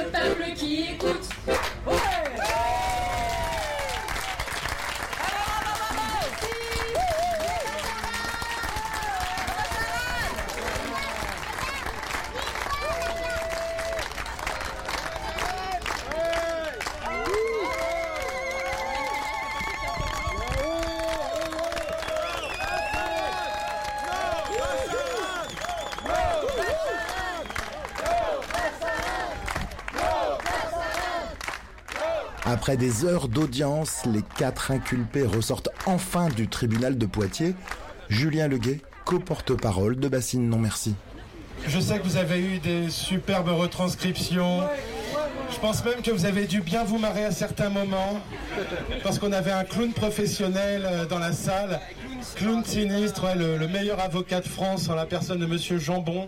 le peuple qui écoute. Après des heures d'audience, les 4 inculpés ressortent enfin du tribunal de Poitiers. Julien Leguet, co-porte-parole de Bassine Non Merci. Je sais que vous avez eu des superbes retranscriptions. Je pense même que vous avez dû bien vous marrer à certains moments, parce qu'on avait un clown professionnel dans la salle. Clown sinistre, ouais, le meilleur avocat de France en la personne de Monsieur Jambeau.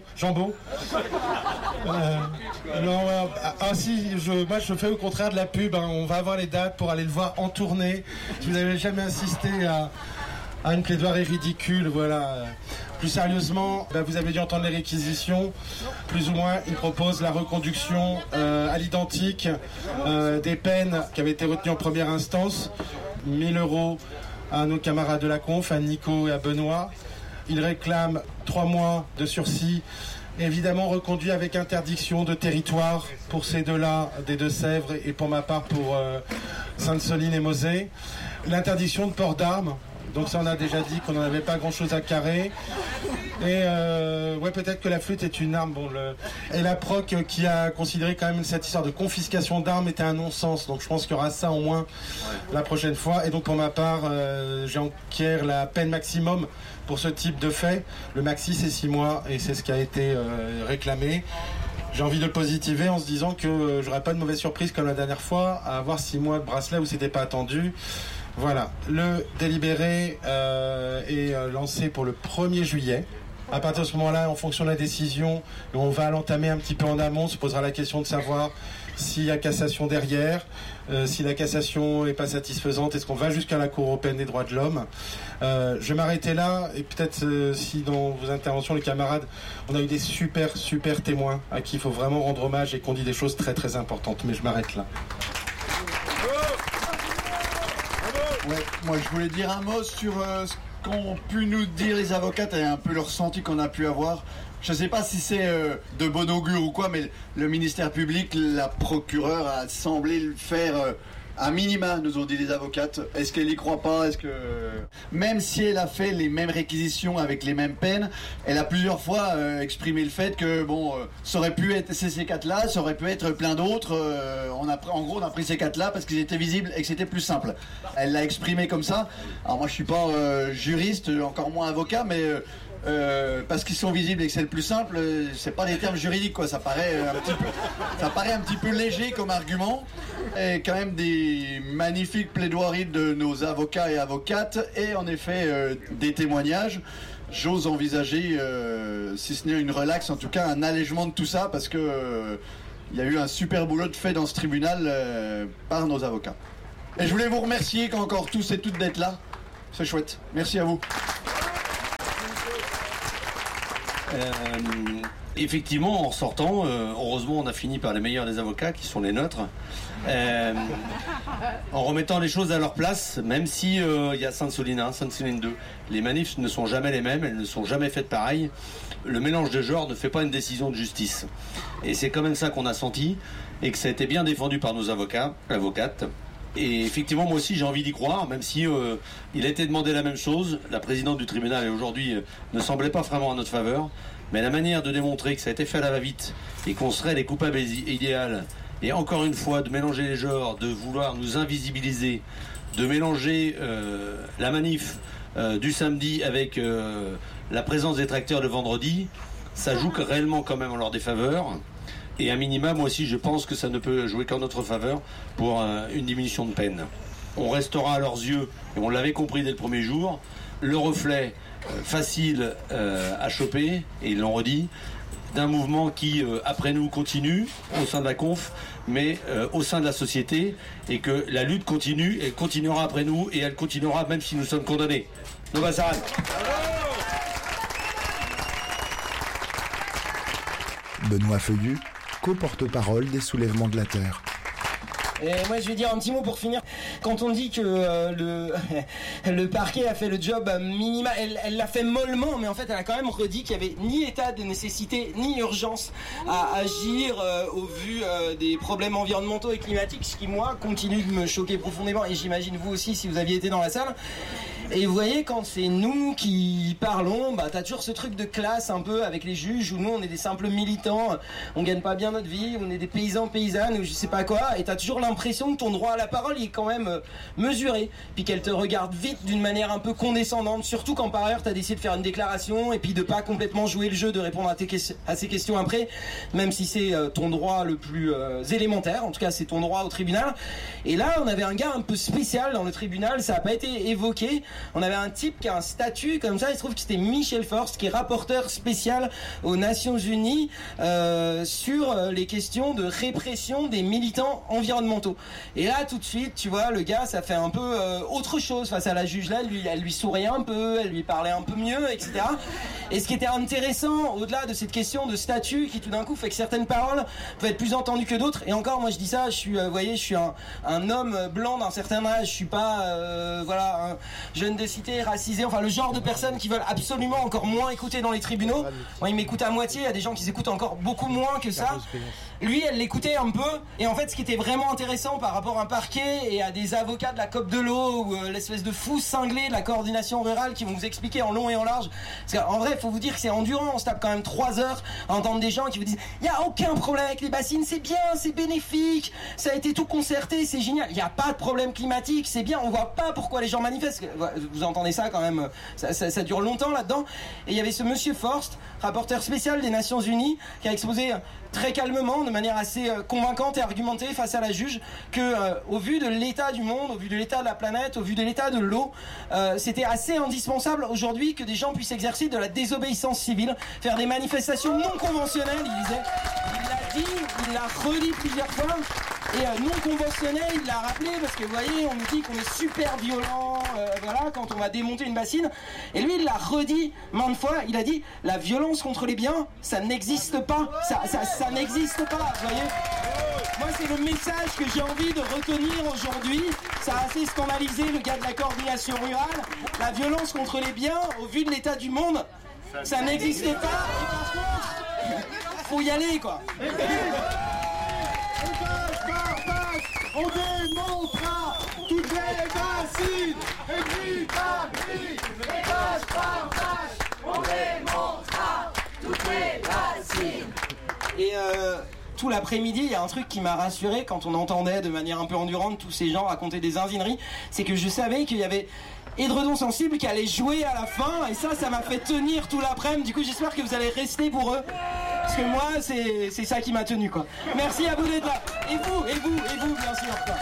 Moi je fais au contraire de la pub, hein. On va avoir les dates pour aller le voir en tournée. Si vous n'avez jamais assisté à une plaidoirie ridicule, voilà. Plus sérieusement, vous avez dû entendre les réquisitions. Plus ou moins, il propose la reconduction à l'identique des peines qui avaient été retenues en première instance. 1 000 € à nos camarades de la conf, à Nico et à Benoît. Il réclame 3 mois de sursis, évidemment reconduit avec interdiction de territoire pour ces deux-là, des Deux-Sèvres, et pour ma part pour Sainte-Soline et Mosée. L'interdiction de port d'armes, donc ça on a déjà dit qu'on n'en avait pas grand-chose à carrer. Et peut-être que la flûte est une arme. Et la proc qui a considéré quand même cette histoire de confiscation d'armes était un non-sens. Donc je pense qu'il y aura ça au moins la prochaine fois. Et donc pour ma part, j'enquière la peine maximum pour ce type de fait. Le maxi c'est 6 mois et c'est ce qui a été réclamé. J'ai envie de le positiver en se disant que j'aurai pas de mauvaise surprise comme la dernière fois à avoir 6 mois de bracelet où c'était pas attendu. Voilà, le délibéré est lancé pour le 1er juillet. À partir de ce moment-là, en fonction de la décision, on va l'entamer un petit peu en amont. On se posera la question de savoir s'il y a cassation derrière, si la cassation n'est pas satisfaisante, est-ce qu'on va jusqu'à la Cour européenne des droits de l'homme. Je vais m'arrêter là, et peut-être si dans vos interventions, les camarades, on a eu des super témoins à qui il faut vraiment rendre hommage et qu'on dit des choses très très importantes. Mais je m'arrête là. Ouais, moi je voulais dire un mot sur ce qu'ont pu nous dire les avocates et un peu le ressenti qu'on a pu avoir. Je ne sais pas si c'est de bon augure ou quoi, mais le ministère public, la procureure a semblé le faire à minima, nous ont dit les avocates. Est-ce qu'elle y croit pas? Est-ce que même si elle a fait les mêmes réquisitions avec les mêmes peines, elle a plusieurs fois exprimé le fait que ça aurait pu être ces 4-là, ça aurait pu être plein d'autres. On a pris ces 4-là parce qu'ils étaient visibles et que c'était plus simple. Elle l'a exprimé comme ça. Alors moi je suis pas juriste, encore moins avocat, mais parce qu'ils sont visibles et que c'est le plus simple, c'est pas des termes juridiques quoi. Ça paraît un petit peu léger comme argument. Et quand même des magnifiques plaidoiries de nos avocats et avocates et en effet des témoignages. J'ose envisager, si ce n'est une relaxe, en tout cas un allègement de tout ça parce que il y a eu un super boulot de fait dans ce tribunal par nos avocats. Et je voulais vous remercier encore tous et toutes d'être là. C'est chouette. Merci à vous. Effectivement, en sortant, heureusement, on a fini par les meilleurs des avocats, qui sont les nôtres, en remettant les choses à leur place, même si il y a Sainte-Soline 1, Sainte-Soline 2. Les manifs ne sont jamais les mêmes, elles ne sont jamais faites pareilles. Le mélange de genres ne fait pas une décision de justice. Et c'est quand même ça qu'on a senti, et que ça a été bien défendu par nos avocates. Et effectivement, moi aussi, j'ai envie d'y croire, même si il a été demandé la même chose. La présidente du tribunal, aujourd'hui, ne semblait pas vraiment à notre faveur. Mais la manière de démontrer que ça a été fait à la va-vite et qu'on serait les coupables idéales, et encore une fois, de mélanger les genres, de vouloir nous invisibiliser, de mélanger la manif du samedi avec la présence des tracteurs le vendredi, ça joue réellement quand même en leur défaveur. Et à minima, moi aussi, je pense que ça ne peut jouer qu'en notre faveur pour une diminution de peine. On restera à leurs yeux, et on l'avait compris dès le premier jour, le reflet facile à choper, et ils l'ont redit, d'un mouvement qui, après nous, continue au sein de la conf, mais au sein de la société, et que la lutte continue, et continuera après nous, et elle continuera même si nous sommes condamnés. Nova Saran. Benoît Feuillu, co-porte-parole des soulèvements de la Terre. Et moi je vais dire un petit mot pour finir. Quand on dit que le parquet a fait le job minimal, elle l'a fait mollement, mais en fait elle a quand même redit qu'il n'y avait ni état de nécessité ni urgence à agir au vu des problèmes environnementaux et climatiques, ce qui moi continue de me choquer profondément, et j'imagine vous aussi si vous aviez été dans la salle. Et vous voyez, quand c'est nous qui parlons, bah t'as toujours ce truc de classe un peu avec les juges, où nous on est des simples militants, on gagne pas bien notre vie, on est des paysans, paysannes, ou je sais pas quoi, et t'as toujours l'impression que ton droit à la parole il est quand même mesuré, puis qu'elle te regarde vite d'une manière un peu condescendante, surtout quand par ailleurs t'as décidé de faire une déclaration, et puis de pas complètement jouer le jeu, de répondre à ces questions après, même si c'est ton droit le plus élémentaire, en tout cas c'est ton droit au tribunal. Et là on avait un gars un peu spécial dans le tribunal, ça a pas été évoqué. On avait un type qui a un statut comme ça, il se trouve que c'était Michel Forst, qui est rapporteur spécial aux Nations Unies sur les questions de répression des militants environnementaux. Et là, tout de suite, tu vois, le gars, ça fait un peu autre chose face à la juge. Là, elle lui souriait un peu, elle lui parlait un peu mieux, etc. Et ce qui était intéressant, au-delà de cette question de statut, qui tout d'un coup fait que certaines paroles peuvent être plus entendues que d'autres. Et encore, moi je dis ça, je suis, vous voyez, je suis un homme blanc d'un certain âge, je suis pas, voilà, un jeune de cité, racisé, enfin le genre de personnes qui veulent absolument encore moins écouter dans les tribunaux. Moi, il m'écoute à moitié, il y a des gens qui s'écoutent encore beaucoup moins que ça. Lui, elle l'écoutait un peu, et en fait, ce qui était vraiment intéressant par rapport à un parquet et à des avocats de la COP de l'eau, ou l'espèce de fou cinglé de la coordination rurale qui vont vous expliquer en long et en large, parce qu'en vrai, il faut vous dire que c'est endurant, on se tape quand même 3 heures à entendre des gens qui vous disent il n'y a aucun problème avec les bassines, c'est bien, c'est bénéfique, ça a été tout concerté, c'est génial, il n'y a pas de problème climatique, c'est bien, on voit pas pourquoi les gens manifestent. Vous entendez ça quand même, ça dure longtemps là-dedans. Et il y avait ce monsieur Forst, rapporteur spécial des Nations Unies, qui a exposé très calmement, de manière assez convaincante et argumentée face à la juge, que au vu de l'état du monde, au vu de l'état de la planète, au vu de l'état de l'eau, c'était assez indispensable aujourd'hui que des gens puissent exercer de la désobéissance civile, faire des manifestations non conventionnelles, il disait. Il l'a dit, il l'a redit plusieurs fois. Et non conventionnel, il l'a rappelé, parce que vous voyez, on nous dit qu'on est super violent, voilà, quand on va démonter une bassine. Et lui, il l'a redit maintes fois, il a dit, la violence contre les biens, ça n'existe pas, ça n'existe pas, vous voyez. Moi, c'est le message que j'ai envie de retenir aujourd'hui. Ça a assez scandalisé le gars de la coordination rurale. La violence contre les biens, au vu de l'état du monde, ça n'existe pas. Et par contre, faut y aller, quoi. On démontrera toutes les bassines. Et puis par puis, étage par tâche, on démontrera toutes les bassines. Et tout l'après-midi, il y a un truc qui m'a rassuré quand on entendait de manière un peu endurante tous ces gens raconter des zinzineries, c'est que je savais qu'il y avait Édredon Sensible qui allait jouer à la fin, et ça m'a fait tenir tout l'après-midi. Du coup, j'espère que vous allez rester pour eux, parce que moi, c'est ça qui m'a tenu, quoi. Merci à vous d'être là. Et vous, bien sûr, quoi.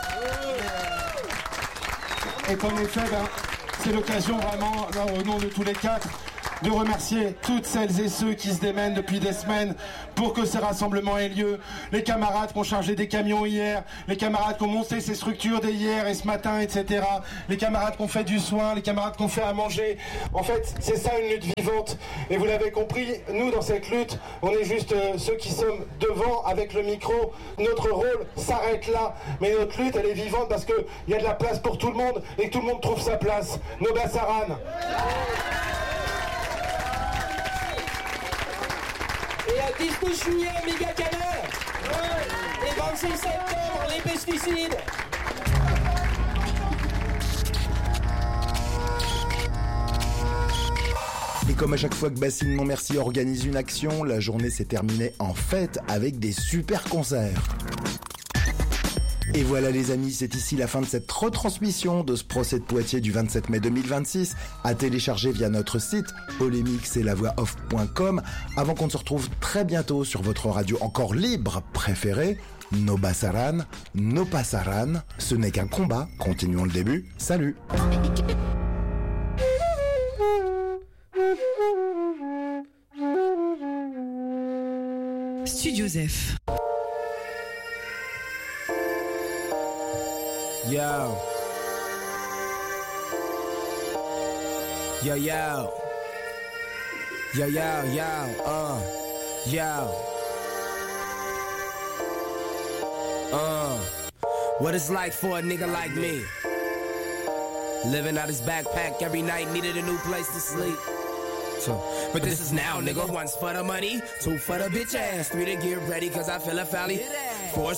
Et qu'en effet, c'est l'occasion vraiment, au nom de tous les 4, de remercier toutes celles et ceux qui se démènent depuis des semaines pour que ces rassemblements aient lieu. Les camarades qui ont chargé des camions hier, les camarades qui ont monté ces structures dès hier et ce matin, etc. Les camarades qui ont fait du soin, les camarades qui ont fait à manger. En fait, c'est ça une lutte vivante. Et vous l'avez compris, nous dans cette lutte, on est juste ceux qui sommes devant avec le micro. Notre rôle s'arrête là. Mais notre lutte, elle est vivante parce qu'il y a de la place pour tout le monde et que tout le monde trouve sa place. Noba Saran. Et 19 juillet, méga canal. Et 26 septembre, les pesticides. Et comme à chaque fois que Bassine Montmercy organise une action, la journée s'est terminée en fête avec des super concerts. Et voilà les amis, c'est ici la fin de cette retransmission de ce procès de Poitiers du 27 mai 2026, à télécharger via notre site polémixetlavoixoff.com, avant qu'on ne se retrouve très bientôt sur votre radio encore libre préférée. No Basaran, no pasaran, ce n'est qu'un combat, continuons le début, salut. Studio Zef. Yo. Yo, yo. Yo, yo, yo, yo. What it's like for a nigga like me. Living out his backpack every night, needed a new place to sleep. But this is now, nigga. 1's for the money, 2 for the bitch ass, 3 to get ready, cause I feel a valley. 4